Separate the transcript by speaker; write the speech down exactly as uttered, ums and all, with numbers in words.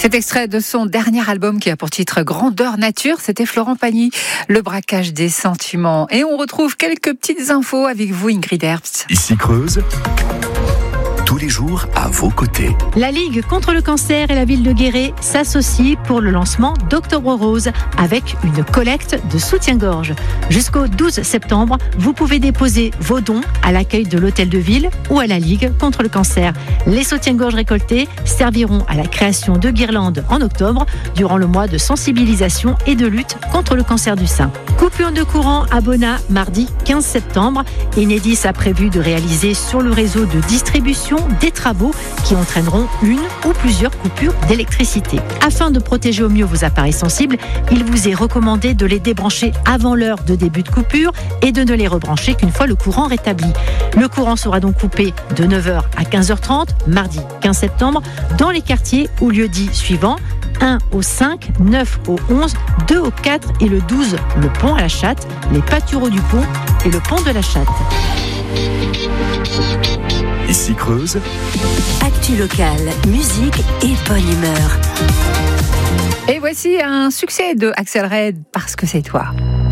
Speaker 1: Cet extrait de son dernier album qui a pour titre Grandeur Nature, c'était Florent Pagny, Le braquage des sentiments. Et on retrouve quelques petites infos avec vous, Ingrid Herbst.
Speaker 2: Ici Creuse, tous les jours à vos côtés.
Speaker 3: La Ligue contre le cancer et la ville de Guéret s'associent pour le lancement d'Octobre Rose avec une collecte de soutien-gorge. Jusqu'au douze septembre, vous pouvez déposer vos dons à l'accueil de l'hôtel de ville ou à la Ligue contre le cancer. Les soutiens-gorge récoltés serviront à la création de guirlandes en octobre durant le mois de sensibilisation et de lutte contre le cancer du sein. Coupure de courant à Bonnat mardi quinze septembre. Enedis a prévu de réaliser sur le réseau de distribution des travaux qui entraîneront une ou plusieurs coupures d'électricité. Afin de protéger au mieux vos appareils sensibles, il vous est recommandé de les débrancher avant l'heure de début de coupure et de ne les rebrancher qu'une fois le courant rétabli. Le courant sera donc coupé de neuf heures à quinze heures trente, mardi quinze septembre, dans les quartiers ou lieux-dits suivants: un au cinq, neuf au onze, deux au quatre et le douze, le pont à la Chatte, les pâtureaux du pont et le pont de la Chatte.
Speaker 2: Ici Creuse,
Speaker 4: Actu locale, musique et bonne humeur.
Speaker 1: Et voici un succès de Axel Red, Parce que c'est toi.